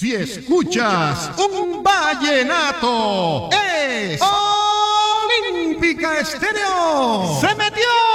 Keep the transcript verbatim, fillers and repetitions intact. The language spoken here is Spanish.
Si escuchas un vallenato, es Olímpica Estéreo. ¡Se metió!